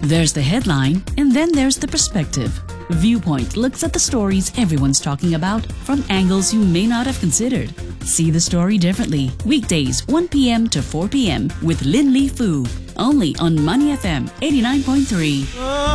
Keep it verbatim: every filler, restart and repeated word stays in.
There's the headline, and then there's the perspective. Viewpoint looks at the stories everyone's talking about from angles you may not have considered. See the story differently. Weekdays, one p.m. to four p.m. with Lin Li Fu. Only on Money F M eighty-nine point three.